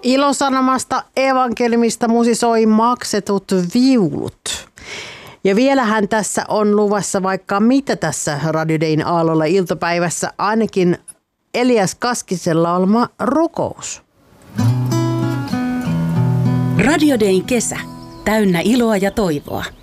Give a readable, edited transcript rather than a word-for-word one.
Ilosanomasta evankeliumista musisoi Maksetut viulut. Ja vielähän tässä on luvassa vaikka mitä tässä Radio Dayn aallolla iltapäivässä, ainakin Elias Kaskisen laulama rukous. Radio Dayn kesä, täynnä iloa ja toivoa.